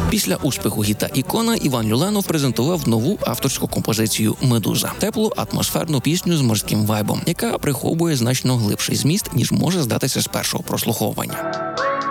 Після успіху гіта «Ікона» Іван Люленов презентував нову авторську композицію «Медуза» – теплу атмосферну пісню з морським вайбом, яка приховує значно глибший зміст, ніж може здатися з першого прослуховування.